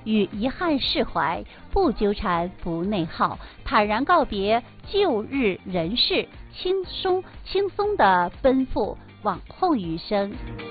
与遗憾释怀，不纠缠，不内耗，坦然告别旧日人事，轻松地奔赴往后余生。